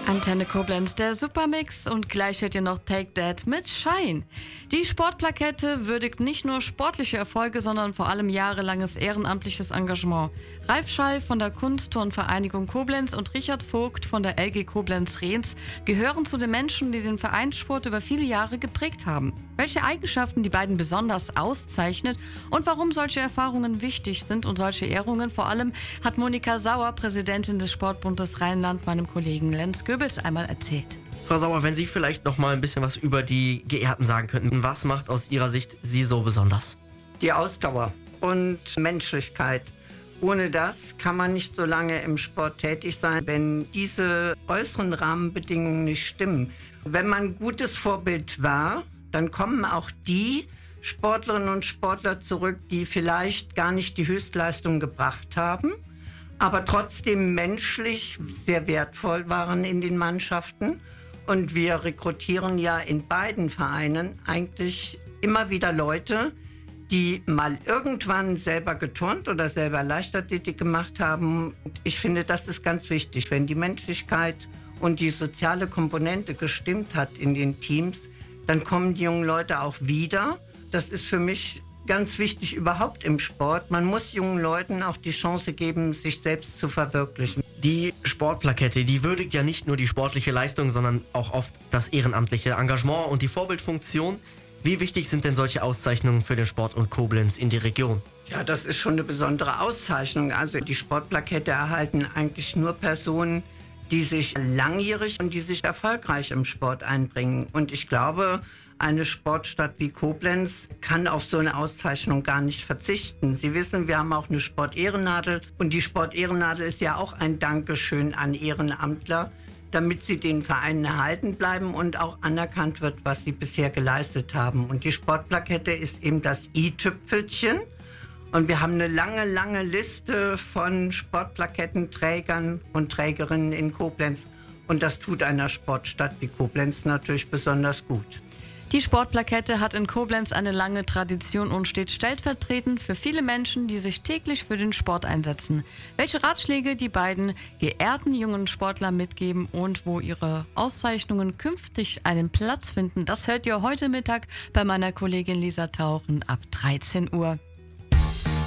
Antenne Koblenz, der Supermix und gleich hört ihr noch Take That mit Shine. Die Sportplakette würdigt nicht nur sportliche Erfolge, sondern vor allem jahrelanges ehrenamtliches Engagement. Ralf Schall von der Kunstturnvereinigung Koblenz und Richard Vogt von der LG Koblenz-Rehns gehören zu den Menschen, die den Vereinssport über viele Jahre geprägt haben. Welche Eigenschaften die beiden besonders auszeichnet und warum solche Erfahrungen wichtig sind und solche Ehrungen vor allem, hat Monika Sauer, Präsidentin des Sportbundes Rheinland, meinem Kollegen Lenz Goebbels einmal erzählt. Frau Sauer, wenn Sie vielleicht noch mal ein bisschen was über die Geehrten sagen könnten. Was macht aus Ihrer Sicht Sie so besonders? Die Ausdauer und Menschlichkeit. Ohne das kann man nicht so lange im Sport tätig sein, wenn diese äußeren Rahmenbedingungen nicht stimmen. Wenn man ein gutes Vorbild war, dann kommen auch die Sportlerinnen und Sportler zurück, die vielleicht gar nicht die Höchstleistung gebracht haben, aber trotzdem menschlich sehr wertvoll waren in den Mannschaften. Und wir rekrutieren ja in beiden Vereinen eigentlich immer wieder Leute, die mal irgendwann selber geturnt oder selber Leichtathletik gemacht haben. Ich finde, das ist ganz wichtig. Wenn die Menschlichkeit und die soziale Komponente gestimmt hat in den Teams, dann kommen die jungen Leute auch wieder. Das ist für mich ganz wichtig überhaupt im Sport. Man muss jungen Leuten auch die Chance geben, sich selbst zu verwirklichen. Die Sportplakette, die würdigt ja nicht nur die sportliche Leistung, sondern auch oft das ehrenamtliche Engagement und die Vorbildfunktion. Wie wichtig sind denn solche Auszeichnungen für den Sport und Koblenz in die Region? Ja, das ist schon eine besondere Auszeichnung. Also die Sportplakette erhalten eigentlich nur Personen, die sich langjährig und die sich erfolgreich im Sport einbringen. Und ich glaube, eine Sportstadt wie Koblenz kann auf so eine Auszeichnung gar nicht verzichten. Sie wissen, wir haben auch eine Sportehrennadel und die Sportehrennadel ist ja auch ein Dankeschön an Ehrenamtler, damit sie den Vereinen erhalten bleiben und auch anerkannt wird, was sie bisher geleistet haben. Und die Sportplakette ist eben das i-Tüpfelchen. Und wir haben eine lange, lange Liste von Sportplakettenträgern und Trägerinnen in Koblenz. Und das tut einer Sportstadt wie Koblenz natürlich besonders gut. Die Sportplakette hat in Koblenz eine lange Tradition und steht stellvertretend für viele Menschen, die sich täglich für den Sport einsetzen. Welche Ratschläge die beiden geehrten jungen Sportler mitgeben und wo ihre Auszeichnungen künftig einen Platz finden, das hört ihr heute Mittag bei meiner Kollegin Lisa Tauchen ab 13 Uhr.